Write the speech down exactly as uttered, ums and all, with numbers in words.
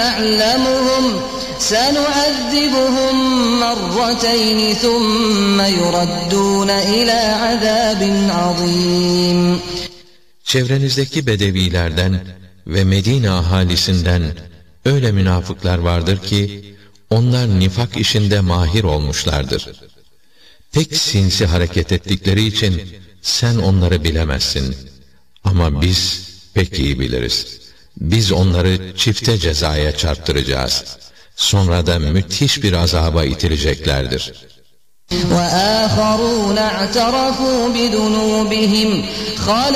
نعلمهم سنعذبهم مرتين ثم يردون إلى عذاب عظيم. Çevrenizdeki bedevilerden ve Medine ahalisinden öyle münafıklar vardır ki onlar nifak işinde mahir olmuşlardır. Pek sinsi hareket ettikleri için sen onları bilemezsin. Ama biz pek iyi biliriz. Biz onları çifte cezaya çarptıracağız. Sonra da müthiş bir azaba itileceklerdir. وَآخَرُونَ اعْتَرَفُوا بِذُنُوبِهِمْ